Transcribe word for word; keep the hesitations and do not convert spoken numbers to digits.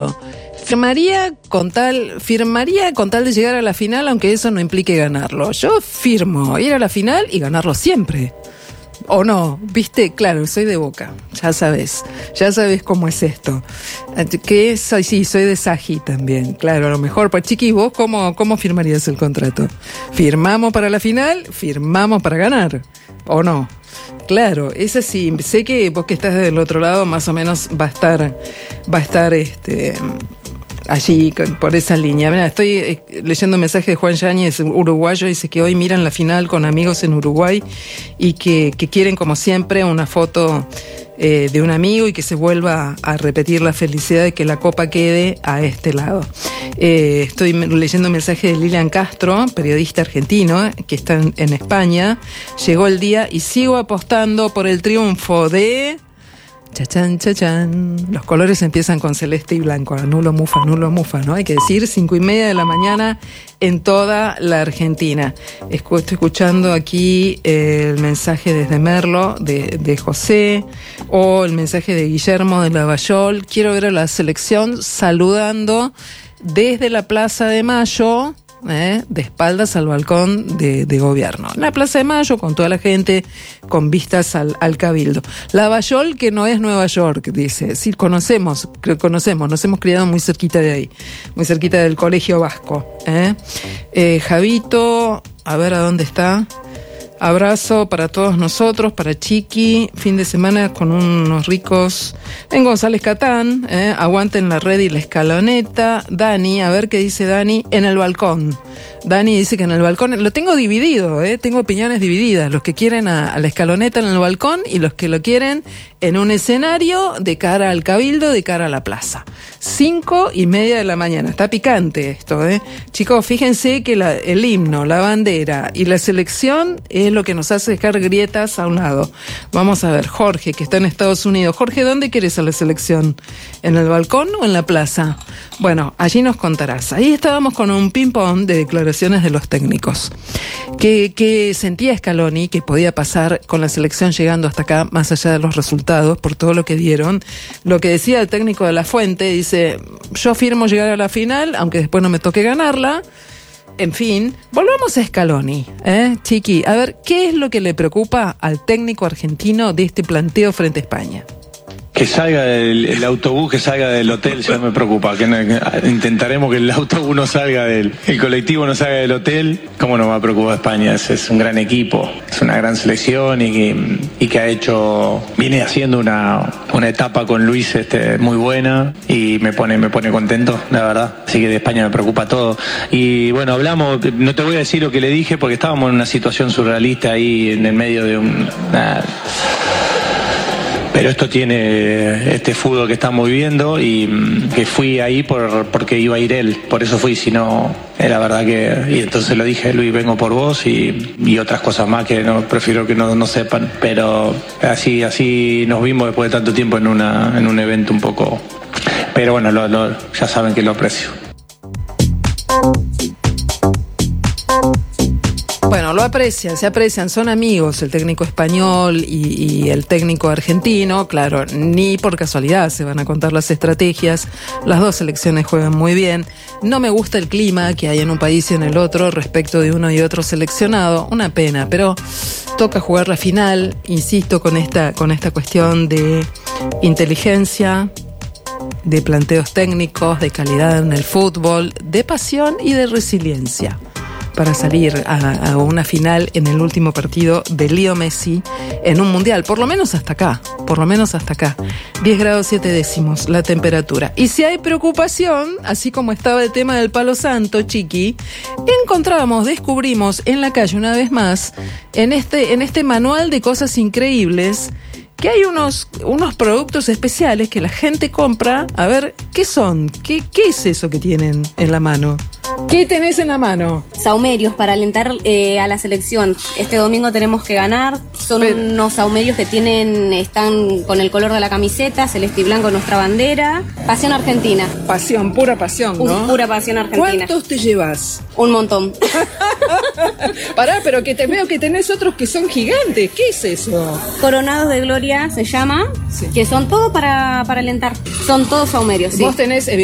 contrato. Firmaría con tal, firmaría con tal de llegar a la final, aunque eso no implique ganarlo. Yo firmo ir a la final y ganarlo siempre. ¿O no? ¿Viste? Claro, soy de Boca, ya sabes, ya sabes cómo es esto. Que soy, sí, soy de Saji también, claro, a lo mejor. Pues Chiqui, ¿vos cómo, cómo firmarías el contrato? ¿Firmamos para la final? ¿Firmamos para ganar? ¿O no? Claro, es así. Sé que vos que estás del otro lado más o menos va a estar, va a estar este... allí, por esa línea. Mira, estoy eh, leyendo un mensaje de Juan Yáñez, uruguayo, dice que hoy miran la final con amigos en Uruguay y que, que quieren, como siempre, una foto eh, de un amigo y que se vuelva a repetir la felicidad de que la copa quede a este lado. Eh, estoy leyendo un mensaje de Lilian Castro, periodista argentino, que está en, en España. Llegó el día y sigo apostando por el triunfo de... Chachán, chachán. Los colores empiezan con celeste y blanco. Nulo mufa, nulo mufa, ¿no? Hay que decir cinco y media de la mañana en toda la Argentina. Estoy escuchando aquí el mensaje desde Merlo de, de José, o el mensaje de Guillermo de Lavallol. Quiero ver a la selección saludando desde la Plaza de Mayo, Eh, de espaldas al balcón de, de gobierno. En la Plaza de Mayo, con toda la gente, con vistas al, al Cabildo. Lavallol, que no es Nueva York, dice. Sí, conocemos, conocemos, nos hemos criado muy cerquita de ahí, muy cerquita del Colegio Vasco. ¿eh? Eh, Javito, a ver a dónde está. Abrazo para todos nosotros, para Chiqui, fin de semana con unos ricos en González Catán, eh, aguanten la red y la escaloneta. Dani, a ver qué dice Dani, en el balcón. Dani dice que en el balcón, lo tengo dividido, eh, tengo opiniones divididas, los que quieren a, a la escaloneta en el balcón y los que lo quieren en un escenario de cara al Cabildo, de cara a la plaza. Cinco y media de la mañana, está picante esto, eh. Chicos, fíjense que la, el himno, la bandera y la selección es lo que nos hace dejar grietas a un lado. Vamos a ver, Jorge, que está en Estados Unidos. Jorge, ¿dónde querés a la selección? ¿En el balcón o en la plaza? Bueno, allí nos contarás. Ahí estábamos con un ping-pong de declaraciones de los técnicos. ¿Qué, qué sentía Scaloni que podía pasar con la selección llegando hasta acá, más allá de los resultados, por todo lo que dieron? Lo que decía el técnico de La Fuente, dice, yo firmo llegar a la final, aunque después no me toque ganarla. En fin, volvamos a Scaloni, ¿eh? Chiqui, a ver, ¿qué es lo que le preocupa al técnico argentino de este planteo frente a España? Que salga el, el autobús, que salga del hotel, ya me preocupa. Que, no, que intentaremos que el autobús no salga del, el colectivo no salga del hotel. ¿Cómo no me va a preocupar España? Es, es un gran equipo, es una gran selección y que, y que ha hecho, viene haciendo una, una etapa con Luis este, muy buena y me pone, me pone contento, la verdad. Así que de España me preocupa todo. Y bueno, hablamos, no te voy a decir lo que le dije porque estábamos en una situación surrealista ahí en el medio de un... Nah, pero esto tiene este fútbol que estamos viviendo y que fui ahí por porque iba a ir él, por eso fui, si no, era verdad que... Y entonces lo dije, Luis, vengo por vos y, y otras cosas más que no prefiero que no, no sepan, pero así así nos vimos después de tanto tiempo en, una, en un evento un poco... Pero bueno, lo, lo, ya saben que lo aprecio. Bueno, lo aprecian, se aprecian, son amigos el técnico español y, y el técnico argentino, claro, ni por casualidad se van a contar las estrategias, las dos selecciones juegan muy bien, no me gusta el clima que hay en un país y en el otro respecto de uno y otro seleccionado, una pena, pero toca jugar la final, insisto con esta, con esta cuestión de inteligencia, de planteos técnicos, de calidad en el fútbol, de pasión y de resiliencia, para salir a, a una final en el último partido de Leo Messi en un mundial, por lo menos hasta acá, por lo menos hasta acá. diez grados siete décimos la temperatura. Y si hay preocupación, así como estaba el tema del palo santo, Chiqui, encontramos, descubrimos en la calle una vez más, en este, en este manual de cosas increíbles, que hay unos, unos productos especiales que la gente compra. A ver, ¿qué son? ¿Qué, qué es eso que tienen en la mano? ¿Qué tenés en la mano? Saumerios para alentar eh, a la selección. Este domingo tenemos que ganar. Son Pero... unos saumerios que tienen, están con el color de la camiseta, celeste y blanco, nuestra bandera. Pasión argentina. Pasión, pura pasión, ¿no? Pura pasión argentina. ¿Cuántos te llevas? Un montón. Pará, pero que te veo que tenés otros que son gigantes. ¿Qué es eso? Coronados de Gloria se llama, sí. Que son todos para, para alentar. Son todos saumerios, sí. Vos tenés...